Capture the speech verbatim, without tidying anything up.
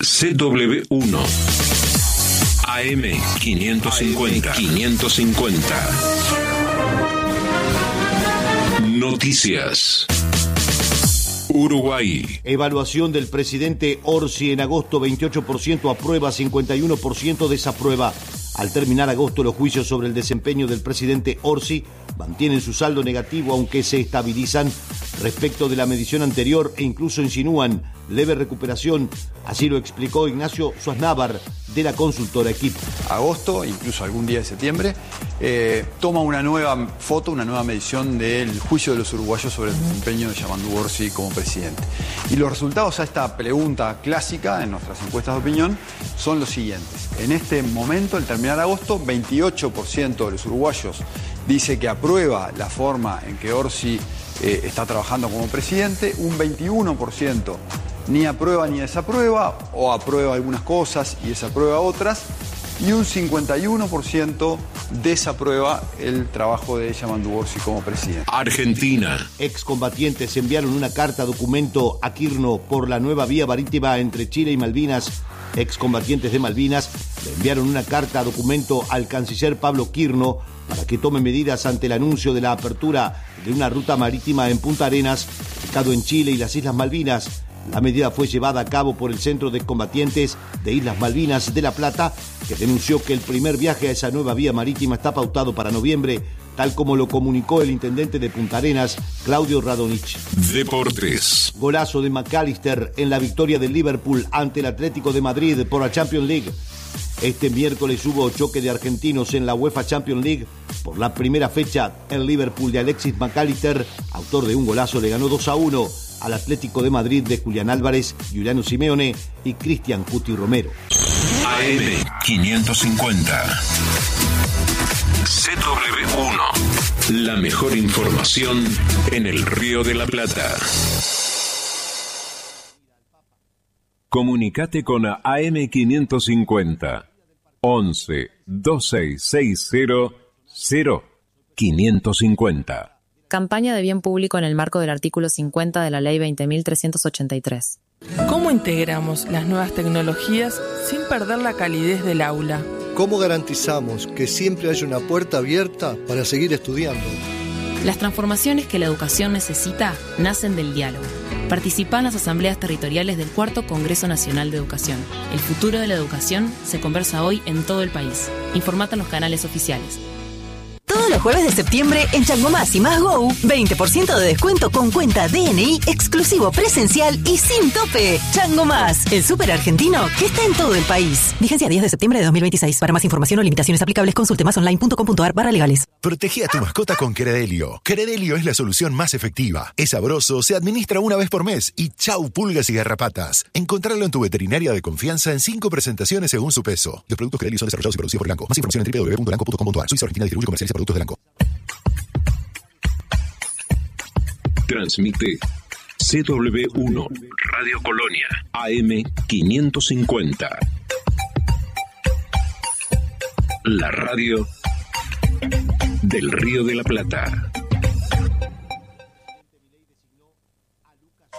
C W uno A M quinientos cincuenta. quinientos cincuenta. Noticias. Uruguay. Evaluación del presidente Orsi en agosto: veintiocho por ciento aprueba, cincuenta y uno por ciento desaprueba. Al terminar agosto, los juicios sobre el desempeño del presidente Orsi mantienen su saldo negativo, aunque se estabilizan respecto de la medición anterior e incluso insinúan leve recuperación. Así lo explicó Ignacio Suaznávar, de la consultora Equipo. Agosto, incluso algún día de septiembre, eh, toma una nueva foto, una nueva medición del juicio de los uruguayos sobre el desempeño de Yamandu Orsi como presidente. Y los resultados a esta pregunta clásica en nuestras encuestas de opinión son los siguientes. En este momento, al terminar agosto, veintiocho por ciento de los uruguayos dice que aprueba la forma en que Orsi eh, está trabajando como presidente, un veintiuno por ciento ni aprueba ni desaprueba, o aprueba algunas cosas y desaprueba otras, y un cincuenta y uno por ciento desaprueba el trabajo de Yamandu Orsi como presidente. Argentina. Excombatientes enviaron una carta documento a Quirno por la nueva vía marítima entre Chile y Malvinas. Excombatientes de Malvinas le enviaron una carta documento al canciller Pablo Quirno para que tome medidas ante el anuncio de la apertura de una ruta marítima en Punta Arenas, ubicado en Chile y las Islas Malvinas. La medida fue llevada a cabo por el Centro de Combatientes de Islas Malvinas de La Plata, que denunció que el primer viaje a esa nueva vía marítima está pautado para noviembre, tal como lo comunicó el intendente de Punta Arenas, Claudio Radonich. Deportes. Golazo de McAllister en la victoria del Liverpool ante el Atlético de Madrid por la Champions League. Este miércoles hubo choque de argentinos en la UEFA Champions League. Por la primera fecha, el Liverpool de Alexis McAllister, autor de un golazo, le ganó dos a uno al Atlético de Madrid de Julián Álvarez, Giuliano Simeone y Cristian Cuti Romero. A M quinientos cincuenta. C W uno. La mejor información en el Río de la Plata. Comunicate con A M quinientos cincuenta. once, veintiséis sesenta, cero, quinientos cincuenta. Campaña de bien público en el marco del artículo cincuenta de la Ley veinte mil trescientos ochenta y tres. ¿Cómo integramos las nuevas tecnologías sin perder la calidez del aula? ¿Cómo garantizamos que siempre haya una puerta abierta para seguir estudiando? Las transformaciones que la educación necesita nacen del diálogo. Participa en las asambleas territoriales del Cuarto Congreso Nacional de Educación. El futuro de la educación se conversa hoy en todo el país. Informate en los canales oficiales. Todos los jueves de septiembre en Chango Más y Más Go, veinte por ciento de descuento con cuenta D N I, exclusivo presencial y sin tope. Chango Más, el súper argentino que está en todo el país. Vigencia diez de septiembre de dos mil veintiséis. Para más información o limitaciones aplicables, consulte más online punto com punto a r barra legales. Protege a tu mascota con Credelio. Credelio es la solución más efectiva. Es sabroso, se administra una vez por mes y chau pulgas y garrapatas. Encontrarlo en tu veterinaria de confianza en cinco presentaciones según su peso. Los productos Credelio son desarrollados y producidos por Elanco. Más información en w w w punto elanco punto com punto a r. Suiza Argentina distribuye y comercializa productos de Elanco. Transmite C W uno Radio Colonia A M quinientos cincuenta. La radio del Río de la Plata.